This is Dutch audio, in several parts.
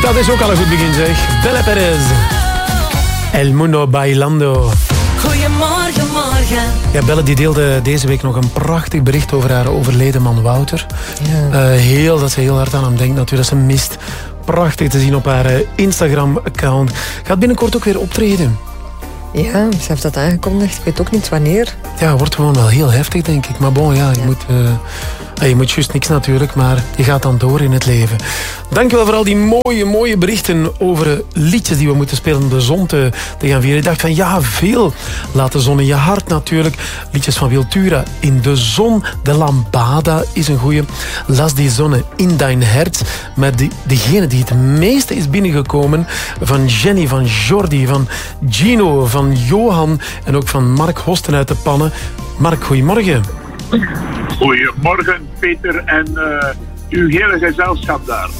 Dat is ook al een goed begin, zeg. Bella Perez. El Mundo Bailando. Goedemorgen, morgen. Ja, Belle die deelde deze week nog een prachtig bericht over haar overleden man Wouter. Ja. Dat ze heel hard aan hem denkt natuurlijk, dat ze mist. Prachtig te zien op haar Instagram-account. Gaat binnenkort ook weer optreden. Ja, ze heeft dat aangekondigd. Ik weet ook niet wanneer. Ja, wordt gewoon wel heel heftig, denk ik. Maar bon, ja, je moet juist niks natuurlijk, maar je gaat dan door in het leven. Dankjewel voor al die mooie berichten over liedjes die we moeten spelen om de zon te gaan vieren. Ik dacht van ja, veel. Laat de zon in je hart natuurlijk. Liedjes van Wiltura. In de zon, de lambada is een goeie. Las die zonne in dein hart. Maar degene die het meeste is binnengekomen, van Jenny, van Jordi, van Gino, van Johan en ook van Mark Hosten uit de Pannen. Mark, goedemorgen. Goedemorgen, Peter en uw hele gezelschap daar.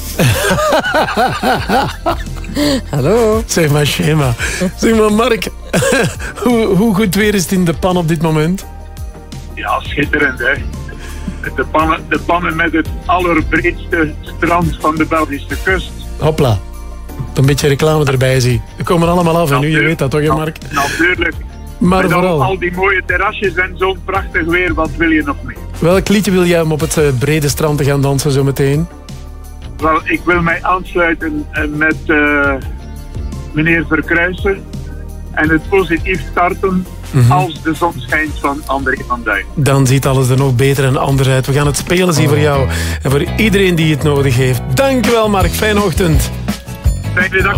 Hallo. Zeg maar, Schema. Zeg maar, Mark, hoe goed weer is het in de Pan op dit moment? Ja, schitterend, hè. De pannen met het allerbreedste strand van de Belgische kust. Hopla. Een beetje reclame erbij, zie. We komen allemaal af en nu, je weet dat toch, hè, Mark? Natuurlijk. Maar met vooral al die mooie terrasjes en zo'n prachtig weer, wat wil je nog meer? Welk liedje wil jij om op het brede strand te gaan dansen zo meteen? Wel, ik wil mij aansluiten met meneer Verkruijsen en het positief starten als de zon schijnt van André van Duin. Dan ziet alles er nog beter en anders uit. We gaan het spelen zien voor jou en voor iedereen die het nodig heeft. Dankjewel, Mark. Fijne ochtend. Fijne dag.